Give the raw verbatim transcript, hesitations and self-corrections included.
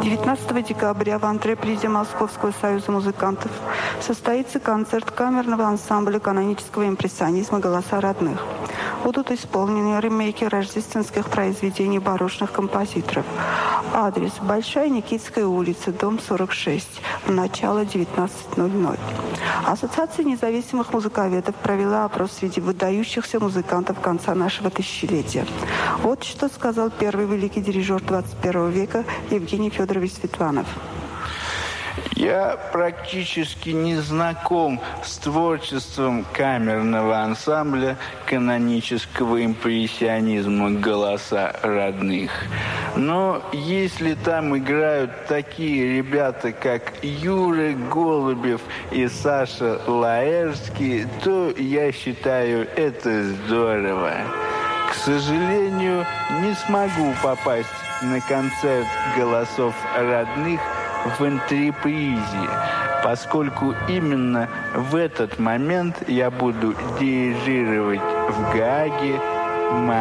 девятнадцатого декабря в антрепризе Московского союза музыкантов состоится концерт камерного ансамбля канонического импрессионизма «Голоса родных». Будут исполнены ремейки рождественских произведений барочных композиторов. Адрес: Большая Никитская улица, дом сорок шесть, начало девятнадцать ноль ноль. Ассоциация независимых музыковедов провела опрос среди выдающихся музыкантов конца нашего тысячелетия. Вот что сказал первый великий дирижер двадцать первого века Евгений Федорович Светланов. Я практически не знаком с творчеством камерного ансамбля канонического импрессионизма «Голоса родных». Но если там играют такие ребята, как Юра Голубев и Саша Лаэрский, то я считаю это здорово. К сожалению, не смогу попасть на концерт «Голосов родных» в антрепризе, поскольку именно в этот момент я буду дирижировать в Гааге